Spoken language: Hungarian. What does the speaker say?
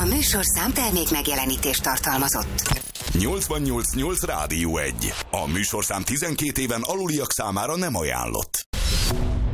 műsorszám termék megjelenítést tartalmazott. 88.8 Rádió 1. A műsorszám 12 éven aluliak számára nem ajánlott.